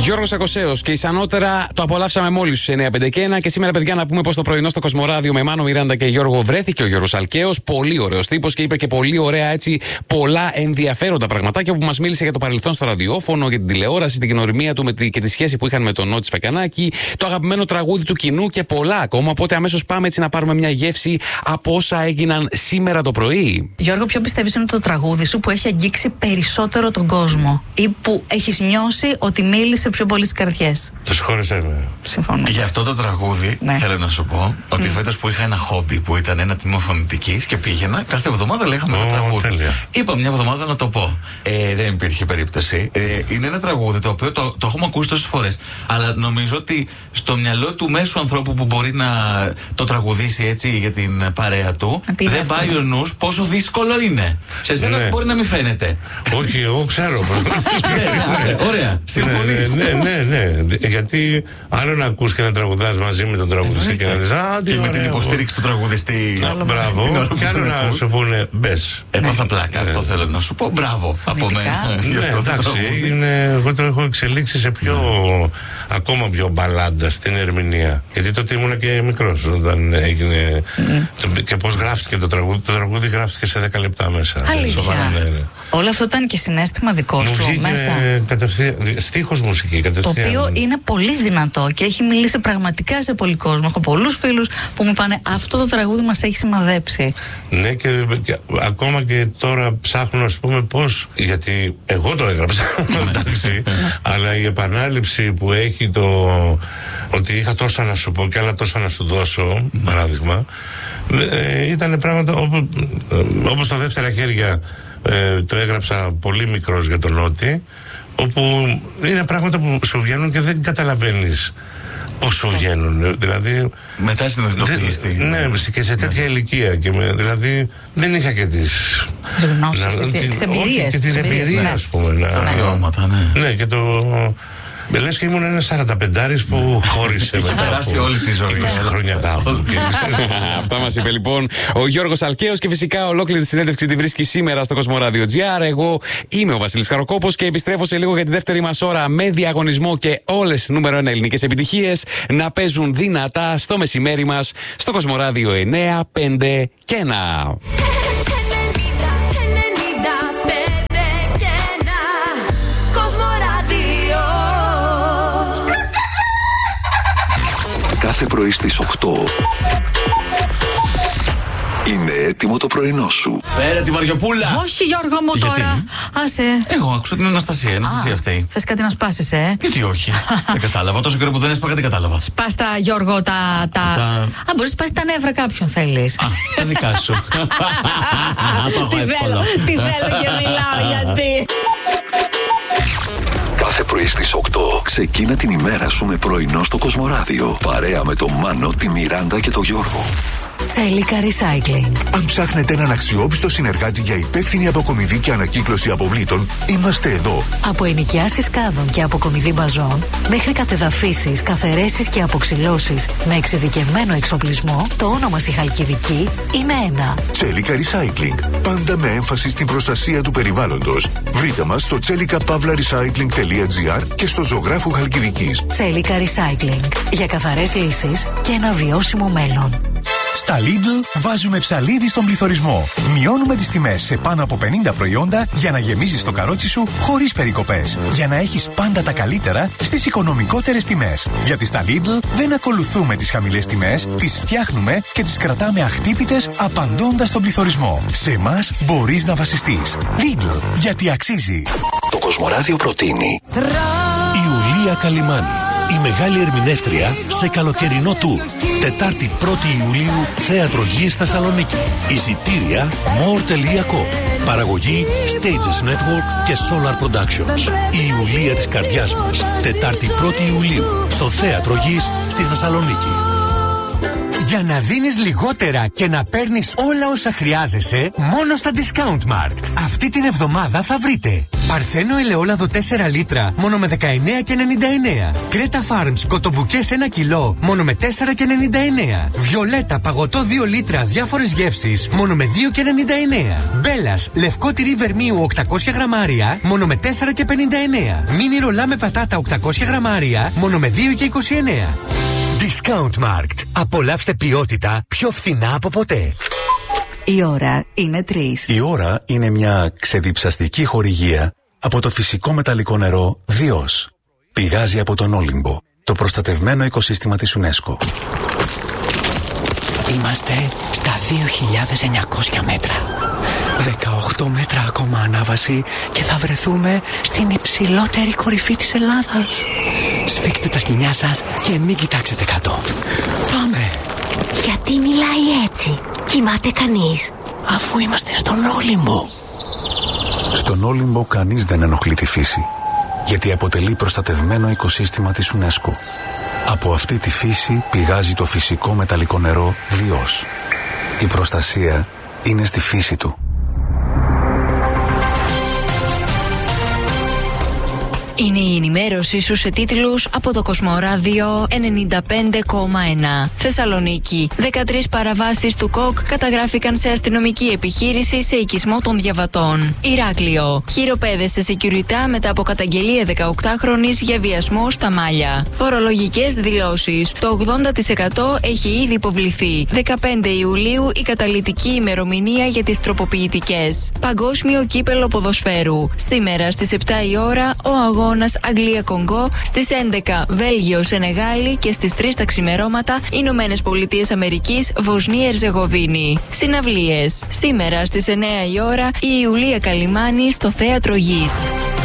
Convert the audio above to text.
Γιώργος Ακοσέος και Ισανότερα το απολαύσαμε μόλις στους 9:51 και σήμερα, παιδιά, να πούμε πως το πρωινό στο Κοσμοράδιο με Μάνο Μιράντα και Γιώργο βρέθηκε ο Γιώργος Αλκαίος. Πολύ ωραίος τύπος και είπε και πολύ ωραία έτσι πολλά ενδιαφέροντα πραγματάκια που μας μίλησε για το παρελθόν στο ραδιόφωνο, για την τηλεόραση, την γνωριμία του και τη σχέση που είχαν με τον Νότι Σφεκανάκη, το αγαπημένο τραγούδι του κοινού και πολλά ακόμα. Οπότε αμέσως πάμε έτσι να πάρουμε μια γεύση από όσα έγιναν σήμερα το πρωί. Γιώργο, ποιο πιστεύεις είναι το τραγούδι σου που έχει αγγίξει περισσότερο τον κόσμο ή που έχεις νιώσει ότι μίλησε πιο πολύ στις καρδιές? Το συγχώρεσαι. Συμφωνώ. Για αυτό το τραγούδι θέλω να σου πω ότι φέτος που είχα ένα χόμπι που ήταν ένα τμήμα φωνητικής και πήγαινα, κάθε εβδομάδα λέγαμε ένα τραγούδι. Τέλεια. Είπα μια εβδομάδα να το πω. Δεν υπήρχε περίπτωση. Είναι ένα τραγούδι το οποίο το έχουμε ακούσει τόσες φορές. Αλλά νομίζω ότι στο μυαλό του μέσου ανθρώπου που μπορεί να το τραγουδήσει έτσι για την παρέα του, δεν πάει ο νους πόσο δύσκολο είναι. Σε εσένα μπορεί να μην φαίνεται. Όχι, εγώ ξέρω. Ωραία. Συμφωνείς? Ναι. Γιατί άλλο να ακούς και να τραγουδάς μαζί με τον τραγουδιστή και να λες και με την υποστήριξη του τραγουδιστή. Μπράβο. Και άλλο να σου πούνε μπες. Έπαθα πλάκα. Αυτό θέλω να σου πω. Μπράβο από μένα. Εντάξει, εγώ το έχω εξελίξει σε ακόμα πιο μπαλάντα στην ερμηνεία. Γιατί τότε ήμουν και μικρός όταν έγινε. Και πώς γράφτηκε το τραγούδι. Το τραγούδι γράφτηκε σε 10 λεπτά μέσα. Αλήθεια. Όλο αυτό ήταν και συναίσθημα δικό σου μέσα. Στίχος μουσική κατευθείαν. Το οποίο είναι πολύ δυνατό και έχει μιλήσει πραγματικά σε πολύ κόσμο. Έχω πολλούς φίλους που μου είπαν αυτό το τραγούδι μας έχει σημαδέψει. Ναι, και ακόμα και τώρα ψάχνω να πούμε πώς. Γιατί εγώ το έγραψα. Εντάξει. Αλλά η επανάληψη που έχει ότι είχα τόσα να σου πω και άλλα τόσα να σου δώσω, παράδειγμα, ήταν πράγματα όπως τα δεύτερα χέρια. Το έγραψα πολύ μικρός για τον Νότι, όπου είναι πράγματα που σου βγαίνουν και δεν καταλαβαίνεις πώς σου βγαίνουν. Δηλαδή, μετά συνειδητοποιείς. Ναι, και σε τέτοια ηλικία. Δηλαδή δεν είχα και τις γνώσεις, τις εμπειρίες. Και την εμπειρία, ας πούμε. Ναι, και με λες και ήμουν ένας 45άρης που χώρισε μετά. Έχει περάσει όλη τη ζωή. 20 χρόνια κάπου. Αυτά μας είπε λοιπόν ο Γιώργος Αλκαίος και φυσικά ολόκληρη τη συνέντευξη τη βρίσκει σήμερα στο Κοσμοράδιο.gr. Εγώ είμαι ο Βασίλης Χαροκόπος και επιστρέφω σε λίγο για τη δεύτερη μας ώρα με διαγωνισμό και όλες τις νούμερο 1 ελληνικές επιτυχίες να παίζουν δυνατά στο μεσημέρι μας στο Κοσμοράδιο 9, 5 και 1. Κάθε πρωί στις 8 είναι έτοιμο το πρωινό σου. Πέρα τη Βαριοπούλα! Όχι, Γιώργο μου. Γιατί? Τώρα. Άσε. Εγώ άκουσα την Αναστασία. Αναστασία αυτή. Θες κάτι να σπάσεις, Γιατί όχι? Δεν κατάλαβα. Τόσο καιρό που δεν έσπαγα, δεν κατάλαβα. Σπάς τα, Γιώργο, τα. Α, μπορείς να σπάσεις τα νεύρα κάποιον θέλεις. Τα δικά σου. Τι θέλω και μιλάω, γιατί. Κάθε πρωί στις 8 ξεκίνα την ημέρα σου με πρωινό στο Κοσμοράδιο. Παρέα με τον Μάνο, τη Μιράντα και τον Γιώργο. Τσέλικα Recycling. Αν ψάχνετε έναν αξιόπιστο συνεργάτη για υπεύθυνη αποκομιδή και ανακύκλωση αποβλήτων, είμαστε εδώ. Από ενοικιάσεις κάδων και αποκομιδή μπαζών, μέχρι κατεδαφίσεις, καθαιρέσεις και αποξυλώσεις με εξειδικευμένο εξοπλισμό, το όνομα στη Χαλκιδική είναι ένα. Τσέλικα Recycling. Πάντα με έμφαση στην προστασία του περιβάλλοντος. Βρείτε μας στο chelikaPavlarecycling.gr και στο Ζωγράφου Χαλκιδικής. Τσέλικα Recycling. Για καθαρές λύσεις και ένα βιώσιμο μέλλον. Στα Lidl βάζουμε ψαλίδι στον πληθωρισμό. Μειώνουμε τις τιμές σε πάνω από 50 προϊόντα για να γεμίζεις το καρότσι σου χωρίς περικοπές. Για να έχεις πάντα τα καλύτερα στις οικονομικότερες τιμές. Γιατί στα Lidl δεν ακολουθούμε τις χαμηλές τιμές, τις φτιάχνουμε και τις κρατάμε αχτύπητες απαντώντας στον πληθωρισμό. Σε εμάς μπορείς να βασιστείς. Lidl, γιατί αξίζει. Το Κοσμοράδιο προτείνει Ιουλία Καλιμάνη, η μεγάλη ερμηνεύτρια σε καλοκαιρινό τουρ. Τετάρτη 1η Ιουλίου, Θέατρο Γης Θεσσαλονίκη. Εισιτήρια more.com. Παραγωγή Stages Network και Solar Productions. Η Ιουλία της καρδιάς μας. Τετάρτη 1η Ιουλίου, στο Θέατρο Γης στη Θεσσαλονίκη. Για να δίνεις λιγότερα και να παίρνεις όλα όσα χρειάζεσαι, μόνο στα Discount Markt. Αυτή την εβδομάδα θα βρείτε Παρθένο ελαιόλαδο 4 λίτρα, μόνο με 19,99. Κρέτα Farms κοτομπουκές 1 κιλό, μόνο με 4,99. Βιολέτα παγωτό 2 λίτρα, διάφορες γεύσεις, μόνο με 2,99. Μπέλας λευκό τυρί βερμίου 800 γραμμάρια, μόνο με 4,59. Μίνι ρολά με πατάτα 800 γραμμάρια, μόνο με 2,29. Discount Markt. Απολαύστε ποιότητα πιο φθηνά από ποτέ. Η ώρα είναι 3. Η ώρα είναι μια ξεδιψαστική χορηγία από το φυσικό μεταλλικό νερό Διός. Πηγάζει από τον Όλυμπο, το προστατευμένο οικοσύστημα της UNESCO. Είμαστε στα 2.900 μέτρα. 18 μέτρα ακόμα ανάβαση και θα βρεθούμε στην υψηλότερη κορυφή της Ελλάδας. Σφίξτε τα σκοινιά σας και μην κοιτάξετε κάτω. Πάμε! Γιατί μιλάει έτσι? Κοιμάται κανείς? Αφού είμαστε στον Όλυμπο. Στον Όλυμπο κανείς δεν ενοχλεί τη φύση, γιατί αποτελεί προστατευμένο οικοσύστημα της UNESCO. Από αυτή τη φύση πηγάζει το φυσικό μεταλλικό νερό Διός. Η προστασία είναι στη φύση του. Είναι η ενημέρωσή σου σε τίτλους από το Κοσμοράδιο 95,1. Θεσσαλονίκη. 13 παραβάσεις του ΚΟΚ καταγράφηκαν σε αστυνομική επιχείρηση σε οικισμό των διαβατών. Ηράκλειο. Χειροπέδεσε Securitas μετά από καταγγελία 18χρονης για βιασμό στα Μάλια. Φορολογικές δηλώσεις. Το 80% έχει ήδη υποβληθεί. 15 Ιουλίου η καταλυτική ημερομηνία για τις τροποποιητικές. Παγκόσμιο κύπελο ποδοσφαίρου. Σήμερα στις 7 η ώρα ο αγώνας Αγγλία-Κονγκό, στις 11 Βέλγιο-Σενεγάλη και στις 3 τα ξημερώματα Ηνωμένες Πολιτείες Αμερικής Βοσνία-Ερζεγοβίνη. Συναυλίες. Σήμερα στις 9 η ώρα η Ιουλία Καλιμάνη στο Θέατρο Γης.